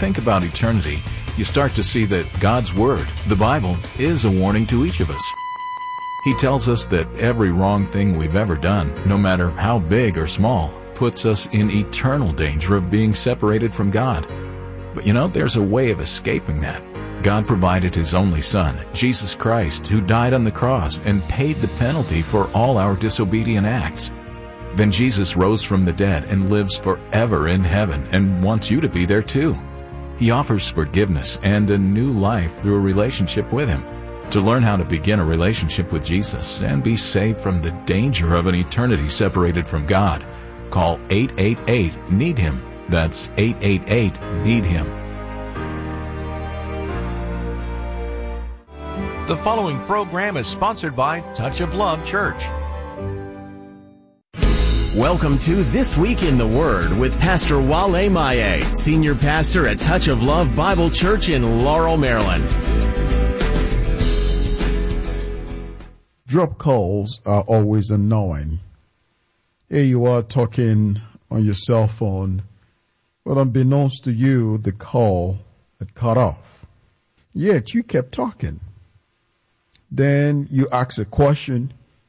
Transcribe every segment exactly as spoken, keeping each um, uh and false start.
think about eternity, you start to see that God's Word, the Bible, is a warning to each of us. He tells us that every wrong thing we've ever done, no matter how big or small, puts us in eternal danger of being separated from God. But you know, there's a way of escaping that. God provided His only Son, Jesus Christ, who died on the cross and paid the penalty for all our disobedient acts. Then Jesus rose from the dead and lives forever in heaven and wants you to be there too. He offers forgiveness and a new life through a relationship with Him. To learn how to begin a relationship with Jesus and be saved from the danger of an eternity separated from God, call eight eight eight, need him. That's eight eight eight, need him. The following program is sponsored by Touch of Love Church. Welcome to This Week in the Word with Pastor Wale Maye, Senior Pastor at Touch of Love Bible Church in Laurel, Maryland. Drop calls are always annoying. Here you are talking on your cell phone, but unbeknownst to you, the call had cut off. Yet you kept talking. Then you asked a question,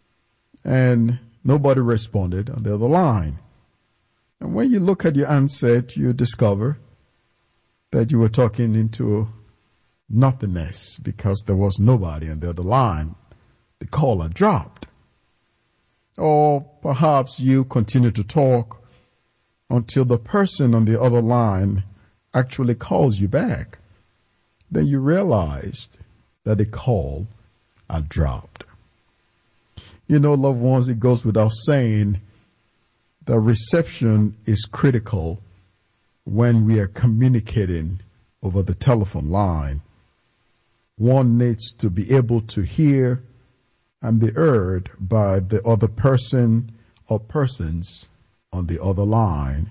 and nobody responded on the other line. And when you look at your handset, you discover that you were talking into nothingness because there was nobody on the other line. The caller dropped. Or perhaps you continue to talk until the person on the other line actually calls you back. Then you realized that the call had dropped. You know, loved ones, it goes without saying that reception is critical when we are communicating over the telephone line. One needs to be able to hear and be heard by the other person or persons on the other line.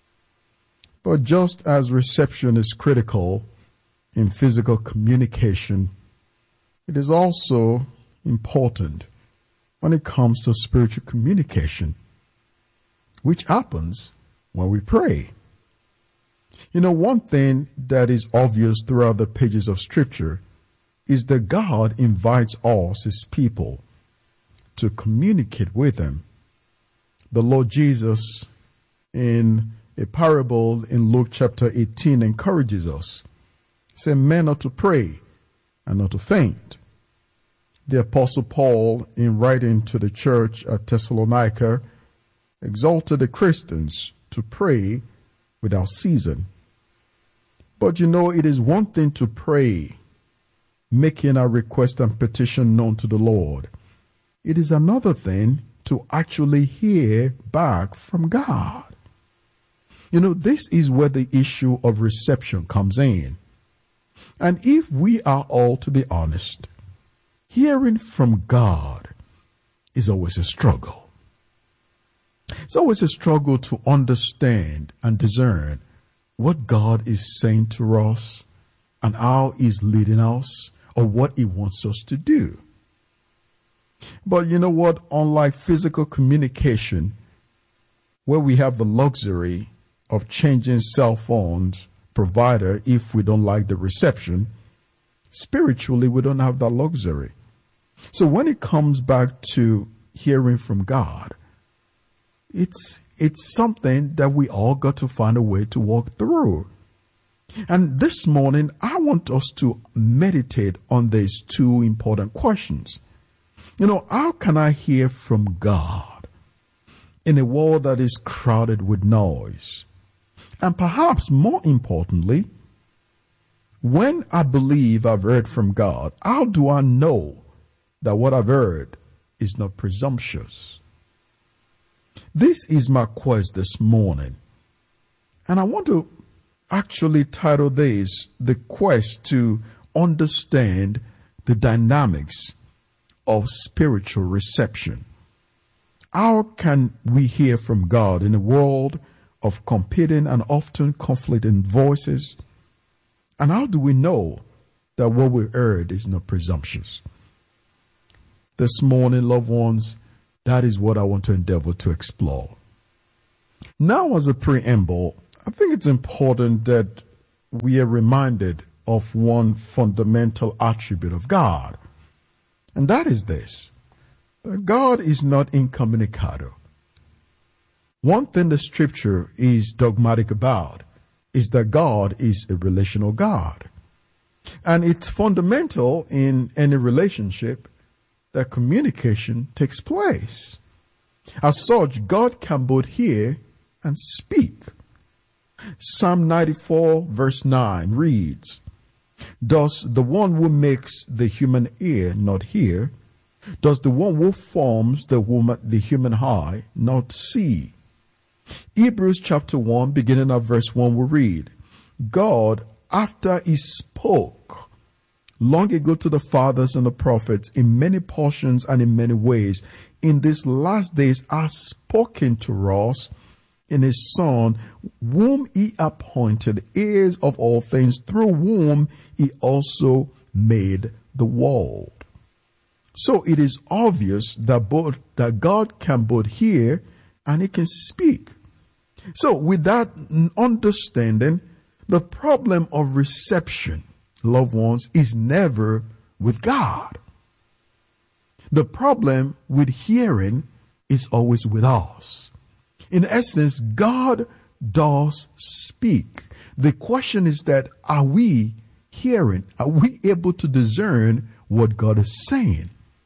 But just as reception is critical in physical communication, it is also important when it comes to spiritual communication, which happens when we pray. You know, one thing that is obvious throughout the pages of Scripture is that God invites us, His people, to communicate with Him. The Lord Jesus, in a parable in Luke chapter eighteen, encourages us. He said, men ought to pray and not to faint. The Apostle Paul, in writing to the church at Thessalonica, exalted the Christians to pray without ceasing. But you know, it is one thing to pray, making our request and petition known to the Lord. It is another thing to actually hear back from God. You know, this is where the issue of reception comes in. And if we are all to be honest, hearing from God is always a struggle. It's always a struggle to understand and discern what God is saying to us and how He's leading us or what He wants us to do. But you know what? Unlike physical communication, where we have the luxury of changing cell phones provider if we don't like the reception, spiritually we don't have that luxury. So when it comes back to hearing from God, it's it's something that we all got to find a way to walk through. And this morning, I want us to meditate on these two important questions. You know, how can I hear from God in a world that is crowded with noise? And perhaps more importantly, when I believe I've heard from God, how do I know that what I've heard is not presumptuous? This is my quest this morning. And I want to actually title this The Quest to Understand the Dynamics of Spiritual Reception. How can we hear from God in a world of competing and often conflicting voices? And how do we know that what we heard is not presumptuous? This morning, loved ones, that is what I want to endeavor to explore. Now, as a preamble, I think it's important that we are reminded of one fundamental attribute of God. And that is this: God is not incommunicado. One thing the scripture is dogmatic about is that God is a relational God. And it's fundamental in any relationship that communication takes place. As such, God can both hear and speak. Psalm ninety-four verse nine reads, "Does the one who makes the human ear not hear? Does the one who forms the woman, the human eye not see?" Hebrews chapter one, beginning at verse one, will read, "God, after he spoke long ago to the fathers and the prophets in many portions and in many ways, in these last days has spoken to us in his Son, whom he appointed heirs of all things, through whom he also made the world." So it is obvious that both that God can both hear and he can speak. So with that understanding, the problem of reception, loved ones, is never with God. The problem with hearing is always with us. In essence, God does speak. The question is that, are we hearing? Are we able to discern what God is saying?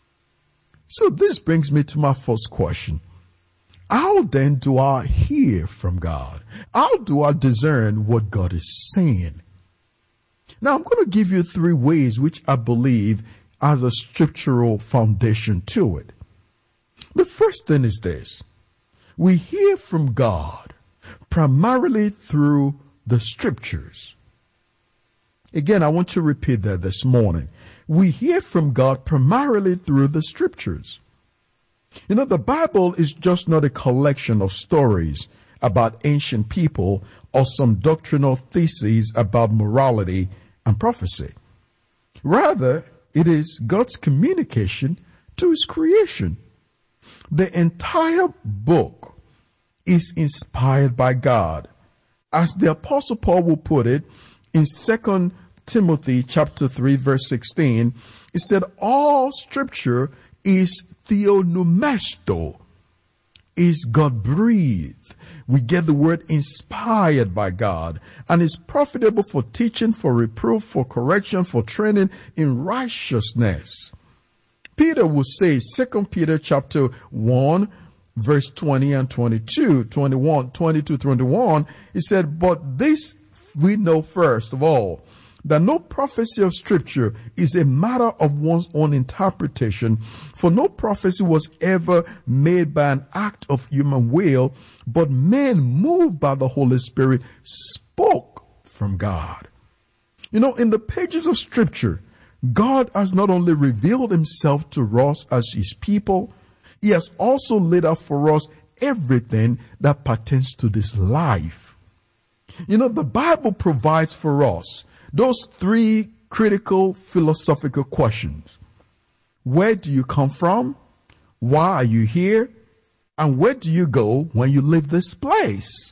So this brings me to my first question. How then do I hear from God? How do I discern what God is saying? Now, I'm going to give you three ways which I believe has a scriptural foundation to it. The first thing is this: we hear from God primarily through the scriptures. Again, I want to repeat that this morning. We hear from God primarily through the scriptures. You know, the Bible is just not a collection of stories about ancient people or some doctrinal theses about morality and prophecy. Rather, it is God's communication to his creation. The entire book is inspired by God. As the Apostle Paul will put it in Second Timothy chapter three, verse sixteen, he said, all scripture is theonomesto, is God breathed. We get the word inspired by God, and is profitable for teaching, for reproof, for correction, for training in righteousness. Peter will say, Second Peter chapter one, verse twenty and twenty-two, twenty-one, twenty-two, twenty-one, he said, but this we know first of all, that no prophecy of scripture is a matter of one's own interpretation, for no prophecy was ever made by an act of human will, but men moved by the Holy Spirit spoke from God. You know, in the pages of scripture, God has not only revealed himself to us as his people, he has also laid out for us everything that pertains to this life. You know, the Bible provides for us those three critical philosophical questions. Where do you come from? Why are you here? And where do you go when you leave this place?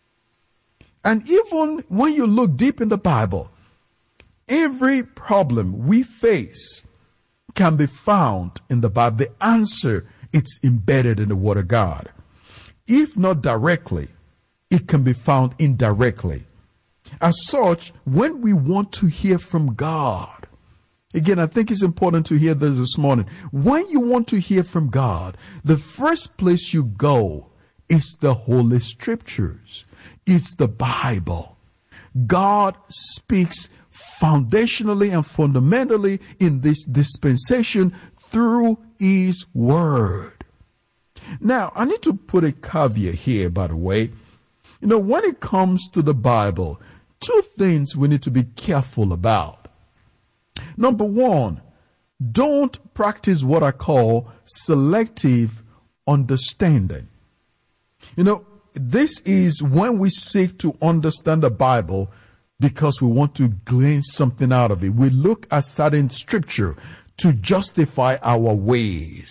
And even when you look deep in the Bible, every problem we face can be found in the Bible. The answer, it's embedded in the Word of God. If not directly, it can be found indirectly. As such, when we want to hear from God, again, I think it's important to hear this this morning. When you want to hear from God, the first place you go is the Holy Scriptures. It's the Bible. God speaks foundationally and fundamentally in this dispensation through his word. Now, I need to put a caveat here, by the way. You know, when it comes to the Bible, two things we need to be careful about. Number one, don't practice what I call selective understanding. You know, this is when we seek to understand the Bible because we want to glean something out of it. We look at certain scripture to justify our ways.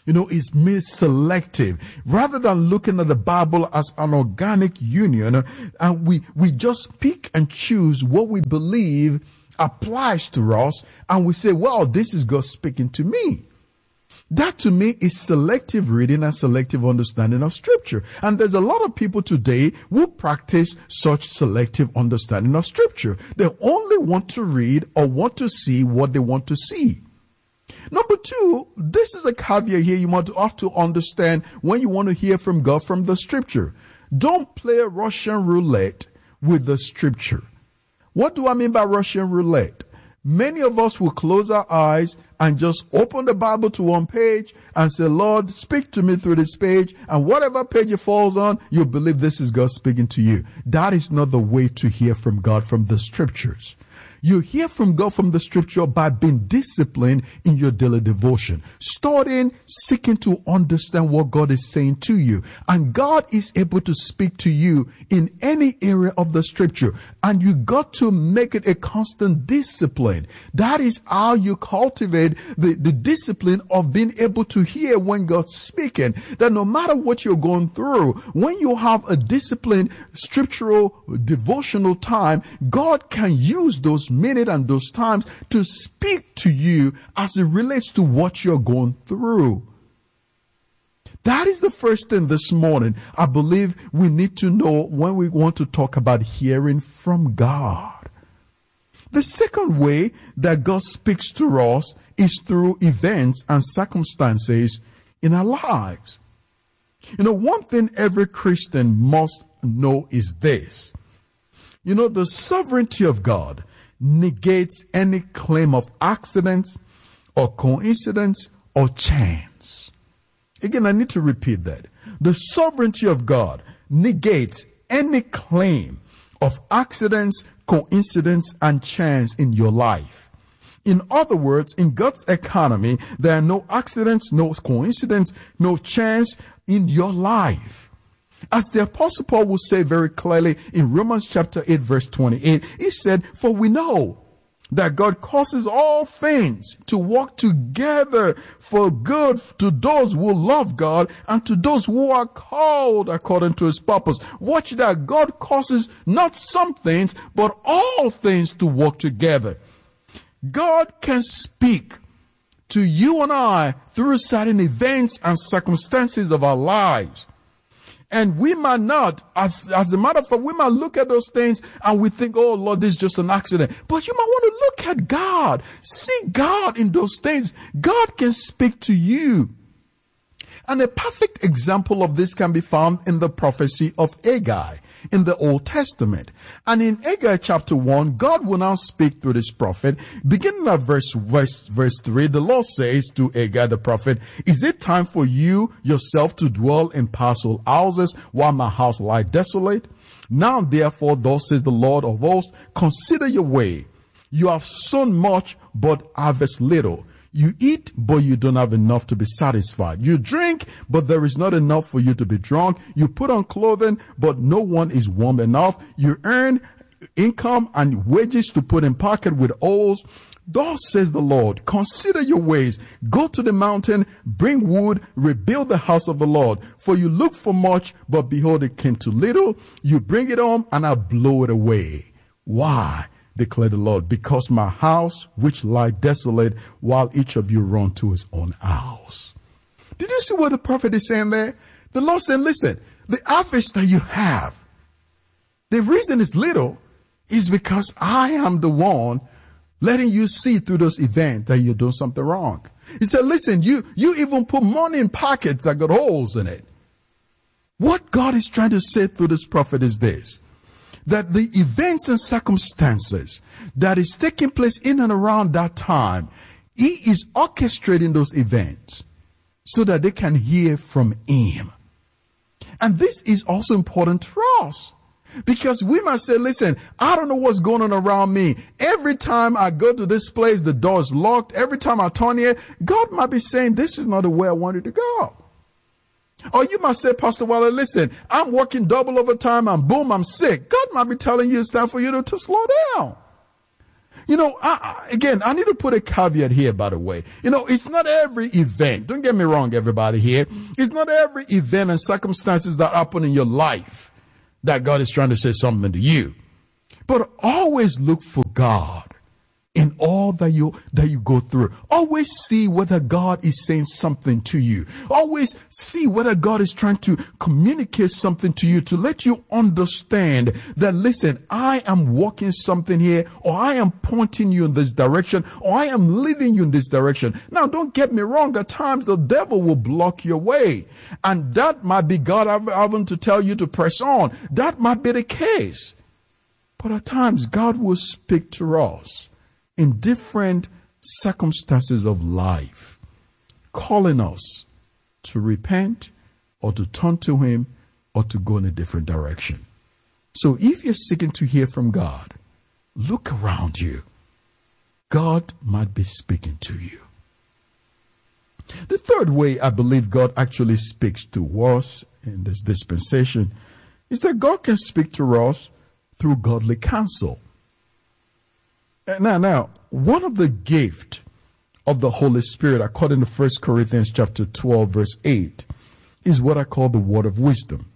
You know, it's made selective. Rather than looking at the Bible as an organic union, and we, we just pick and choose what we believe applies to us, and we say, well, this is God speaking to me. That to me is selective reading and selective understanding of Scripture. And there's a lot of people today who practice such selective understanding of Scripture. They only want to read or want to see what they want to see. Number two, this is a caveat here you want to have to understand when you want to hear from God from the Scripture. Don't play Russian roulette with the Scripture. What do I mean by Russian roulette? Many of us will close our eyes and just open the Bible to one page and say, Lord, speak to me through this page. And whatever page it falls on, you'll believe this is God speaking to you. That is not the way to hear from God from the Scriptures. You hear from God from the Scripture by being disciplined in your daily devotion, studying, seeking to understand what God is saying to you. And God is able to speak to you in any area of the Scripture. And you got to make it a constant discipline. That is how you cultivate the, the discipline of being able to hear when God's speaking. That no matter what you're going through, when you have a disciplined scriptural devotional time, God can use those minute and those times to speak to you as it relates to what you're going through. That is the first thing this morning I believe we need to know when we want to talk about hearing from God. The second way that God speaks to us is through events and circumstances in our lives. You know, one thing every Christian must know is this. You know, the sovereignty of God negates any claim of accidents or coincidence or chance. Again, I need to repeat that. The sovereignty of God negates any claim of accidents, coincidence, and chance in your life. In other words, in God's economy, there are no accidents, no coincidence, no chance in your life. As the Apostle Paul will say very clearly in Romans chapter eight, verse twenty-eight, he said, for we know that God causes all things to work together for good to those who love God and to those who are called according to his purpose. Watch that. God causes not some things, but all things to work together. God can speak to you and I through certain events and circumstances of our lives. And we might not, as, as a matter of fact, we might look at those things and we think, oh Lord, this is just an accident. But you might want to look at God. See God in those things. God can speak to you. And a perfect example of this can be found in the prophecy of Haggai in the Old Testament. And in Haggai chapter one, God will now speak through this prophet. Beginning at verse, verse, verse three, the Lord says to Haggai the prophet, is it time for you yourself to dwell in parcel houses while my house lie desolate? Now therefore, thus says the Lord of hosts, consider your way. You have sown much, but harvest little. You eat, but you don't have enough to be satisfied. You drink, but there is not enough for you to be drunk. You put on clothing, but no one is warm enough. You earn income and wages to put in pocket with holes. Thus says the Lord, consider your ways. Go to the mountain, bring wood, rebuild the house of the Lord. For you look for much, but behold, it came to little. You bring it home, and I blow it away. Why? Declared the Lord, because my house which lie desolate, while each of you run to his own house. Did you see what the prophet is saying there? The Lord said, listen, the harvest that you have, the reason it's little is because I am the one letting you see through those events that you're doing something wrong. He said, listen, you, you even put money in pockets that got holes in it. What God is trying to say through this prophet is this, that the events and circumstances that is taking place in and around that time, he is orchestrating those events so that they can hear from him. And this is also important for us, because we might say, listen, I don't know what's going on around me. Every time I go to this place, the door is locked. Every time I turn here, God might be saying, this is not the way I wanted to go. Or you might say, Pastor Waller, listen, I'm working double overtime and boom, I'm sick. God might be telling you it's time for you to, to slow down. You know, I, I, again, I need to put a caveat here, by the way. You know, it's not every event. Don't get me wrong, everybody here. It's not every event and circumstances that happen in your life that God is trying to say something to you. But always look for God in all that you that you go through. Always see whether God is saying something to you. Always see whether God is trying to communicate something to you to let you understand that, listen, I am walking something here, or I am pointing you in this direction, or I am leading you in this direction. Now, don't get me wrong. At times, the devil will block your way. And that might be God having to tell you to press on. That might be the case. But at times, God will speak to us in different circumstances of life, calling us to repent or to turn to Him or to go in a different direction. So if you're seeking to hear from God, look around you. God might be speaking to you. The third way I believe God actually speaks to us in this dispensation is that God can speak to us through godly counsel. Now, now, one of the gifts of the Holy Spirit, according to First Corinthians chapter twelve, verse eight, is what I call the word of wisdom.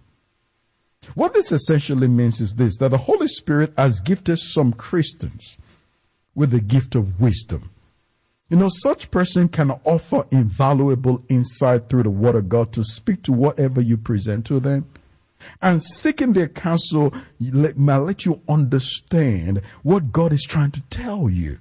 What this essentially means is this, that the Holy Spirit has gifted some Christians with the gift of wisdom. You know, such person can offer invaluable insight through the word of God to speak to whatever you present to them. And seeking their counsel might let you understand what God is trying to tell you.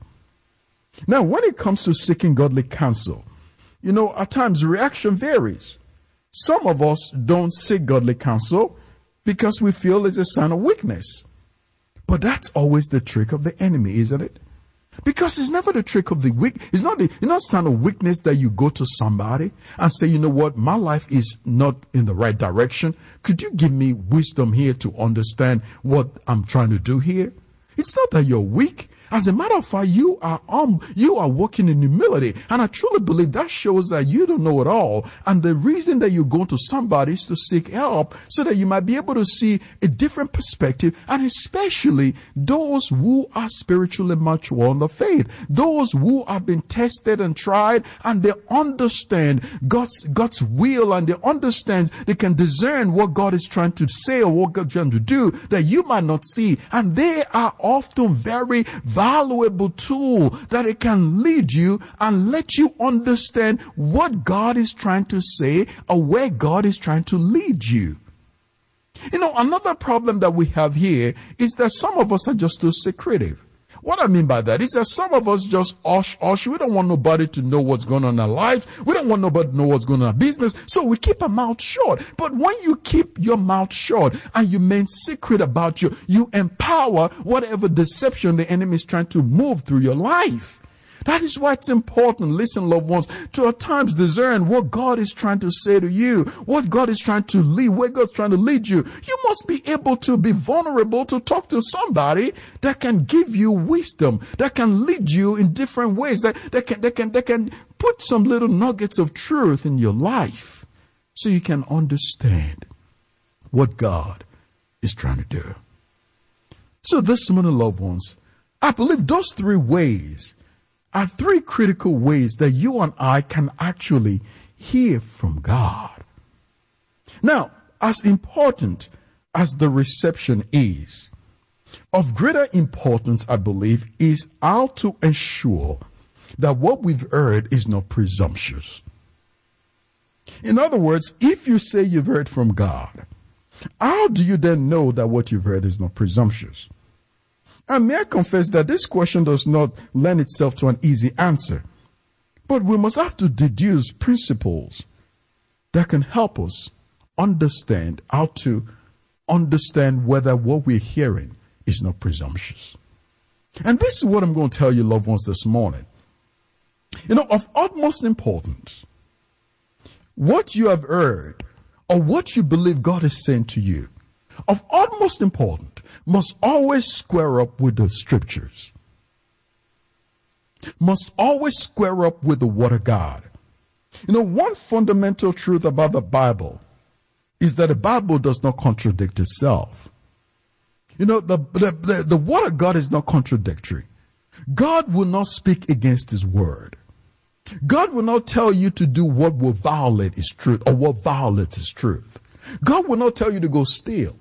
Now, when it comes to seeking godly counsel, you know, at times the reaction varies. Some of us don't seek godly counsel because we feel it's a sign of weakness. But that's always the trick of the enemy, isn't it? Because it's never the trick of the weak. It's not the, it's not a sign of weakness that you go to somebody and say, you know what, my life is not in the right direction. Could you give me wisdom here to understand what I'm trying to do here? It's not that you're weak. As a matter of fact, you are um, you are walking in humility. And I truly believe that shows that you don't know it all. And the reason that you go to somebody is to seek help so that you might be able to see a different perspective. And especially those who are spiritually mature in the faith. Those who have been tested and tried and they understand God's, God's will, and they understand, they can discern what God is trying to say or what God is trying to do that you might not see. And they are often very valuable tool that it can lead you and let you understand what God is trying to say or where God is trying to lead you. You know, another problem that we have here is that some of us are just too secretive. What I mean by that is that some of us just hush, hush. We don't want nobody to know what's going on in our lives. We don't want nobody to know what's going on in our business. So we keep our mouth shut. But when you keep your mouth shut and you remain secret about you, you empower whatever deception the enemy is trying to move through your life. That is why it's important, listen, loved ones, to at times discern what God is trying to say to you, what God is trying to lead, where God's trying to lead you. You must be able to be vulnerable to talk to somebody that can give you wisdom, that can lead you in different ways, that, that can, that can, that can put some little nuggets of truth in your life so you can understand what God is trying to do. So this morning, loved ones, I believe those three ways are three critical ways that you and I can actually hear from God. Now, as important as the reception is, of greater importance, I believe, is how to ensure that what we've heard is not presumptuous. In other words, if you say you've heard from God, how do you then know that what you've heard is not presumptuous? And may I confess that this question does not lend itself to an easy answer. But we must have to deduce principles that can help us understand how to understand whether what we're hearing is not presumptuous. And this is what I'm going to tell you, loved ones, this morning. You know, of utmost importance, what you have heard or what you believe God is saying to you, of utmost importance, must always square up with the scriptures. Must always square up with the word of God. You know, one fundamental truth about the Bible is that the Bible does not contradict itself. You know, the, the, the, the word of God is not contradictory. God will not speak against his word. God will not tell you to do what will violate his truth or what violates his truth. God will not tell you to go steal.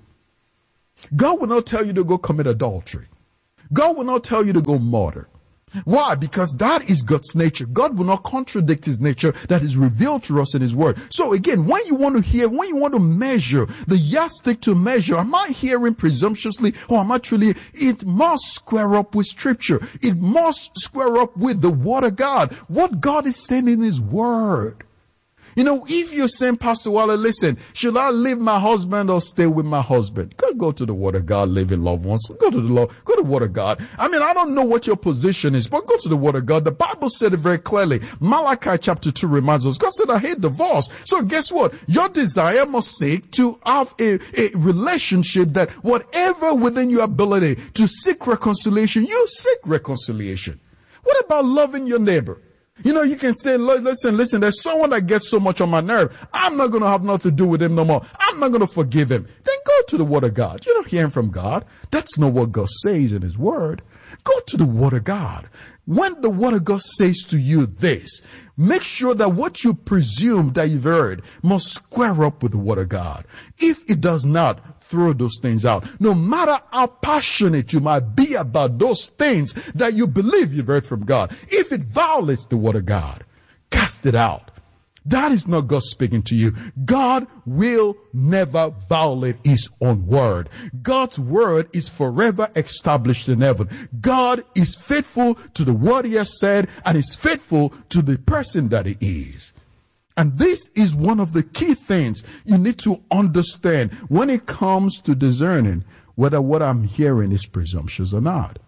God will not tell you to go commit adultery. God will not tell you to go murder. Why? Because that is God's nature. God will not contradict his nature that is revealed to us in his word. So again, when you want to hear, when you want to measure, the yardstick to measure, am I hearing presumptuously or am I truly? It must square up with scripture. It must square up with the word of God. What God is saying in his word. You know, if you're saying, Pastor Waller, listen, should I leave my husband or stay with my husband? Go, go to the word of God, live in loved ones. Go to the Lord, go to the word of God. I mean, I don't know what your position is, but go to the word of God. The Bible said it very clearly. Malachi chapter two reminds us, God said, I hate divorce. So guess what? Your desire must seek to have a, a relationship that whatever within your ability to seek reconciliation, you seek reconciliation. What about loving your neighbor? You know, you can say, listen, listen, there's someone that gets so much on my nerve. I'm not going to have nothing to do with him no more. I'm not going to forgive him. Then go to the word of God. You're not hearing from God. That's not what God says in his word. Go to the word of God. When the word of God says to you this, make sure that what you presume that you've heard must square up with the word of God. If it does not, throw those things out. No matter how passionate you might be about those things that you believe you've heard from God, if it violates the word of God, cast it out. That is not God speaking to you. God will never violate his own word. God's word is forever established in heaven. God is faithful to the word he has said and is faithful to the person that he is. And this is one of the key things you need to understand when it comes to discerning whether what I'm hearing is presumptuous or not.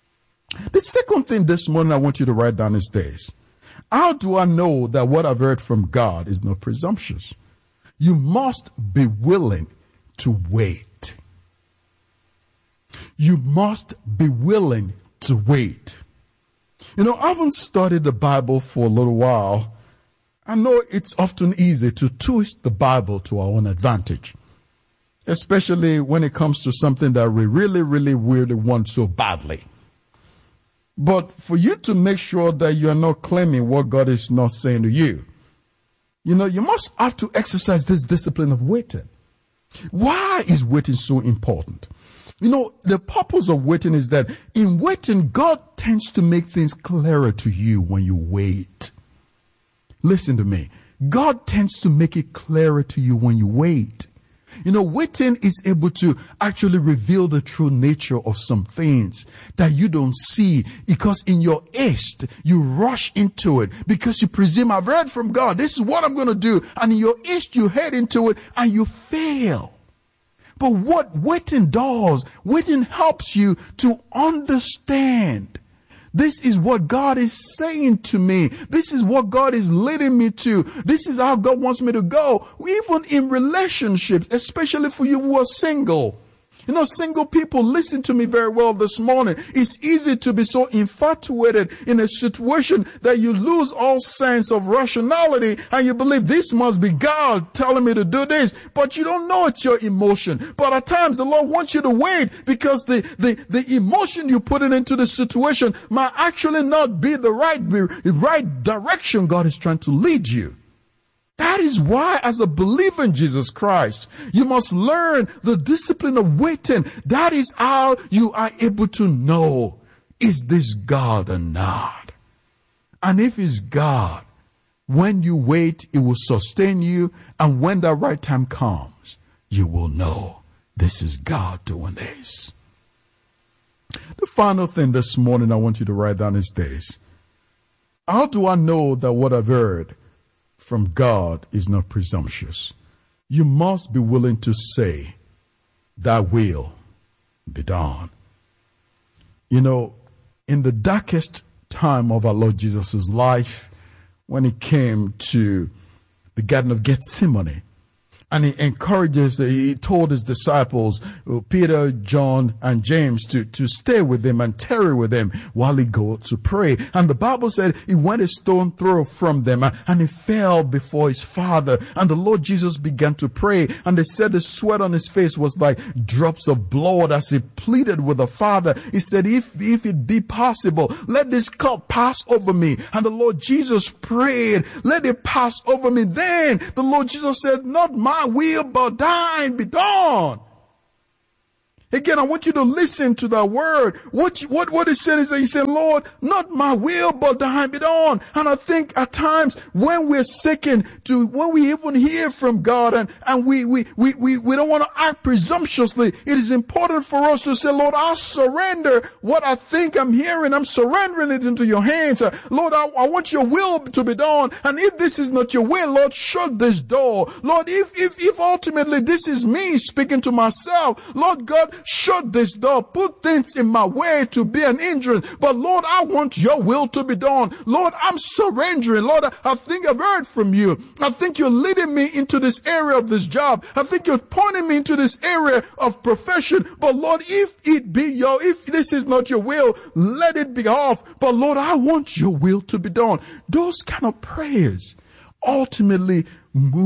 The second thing this morning I want you to write down is this. How do I know that what I've heard from God is not presumptuous? You must be willing to wait. You must be willing to wait. You know, I haven't studied the Bible for a little while. I know it's often easy to twist the Bible to our own advantage, especially when it comes to something that we really, really, really want so badly. But for you to make sure that you are not claiming what God is not saying to you, you know, you must have to exercise this discipline of waiting. Why is waiting so important? You know, the purpose of waiting is that in waiting, God tends to make things clearer to you when you wait. Listen to me. God tends to make it clearer to you when you wait. You know, waiting is able to actually reveal the true nature of some things that you don't see, because in your haste, you rush into it because you presume, I've heard from God, this is what I'm going to do. And in your haste, you head into it and you fail. But what waiting does, waiting helps you to understand. This is what God is saying to me. This is what God is leading me to. This is how God wants me to go. Even in relationships, especially for you who are single. You know, single people, listen to me very well this morning. It's easy to be so infatuated in a situation that you lose all sense of rationality and you believe this must be God telling me to do this, but you don't know it's your emotion. But at times the Lord wants you to wait because the, the, the emotion you put into the situation might actually not be the right, the right direction God is trying to lead you. That is why, as a believer in Jesus Christ, you must learn the discipline of waiting. That is how you are able to know, is this God or not? And if it's God, when you wait, it will sustain you. And when the right time comes, you will know this is God doing this. The final thing this morning I want you to write down is this. How do I know that what I've heard from God is not presumptuous? You must be willing to say, thy will be done. You know, in the darkest time of our Lord Jesus' life, when he came to the Garden of Gethsemane, And he encourages, he told his disciples, Peter, John, and James, to, to stay with him and tarry with him while he go to pray. And the Bible said he went a stone throw from them, and he fell before his Father. And the Lord Jesus began to pray. And they said the sweat on his face was like drops of blood as he pleaded with the Father. He said, if, if it be possible, let this cup pass over me. And the Lord Jesus prayed, let it pass over me. Then the Lord Jesus said, not my will, but thine be done. Again, I want you to listen to that word. What, what, what it said is that he said, Lord, not my will, but thine be done. And I think at times when we're seeking to, when we even hear from God and, and we, we, we, we, we don't want to act presumptuously, it is important for us to say, Lord, I surrender what I think I'm hearing. I'm surrendering it into your hands. Uh, Lord, I, I want your will to be done. And if this is not your will, Lord, shut this door. Lord, if, if, if ultimately this is me speaking to myself, Lord God, shut this door, put things in my way to be an hindrance. But Lord, I want your will to be done. Lord, I'm surrendering. Lord, I, I think I've heard from you. I think you're leading me into this area of this job. I think you're pointing me into this area of profession. But Lord, if it be your, if this is not your will, let it be off. But Lord, I want your will to be done. Those kind of prayers ultimately move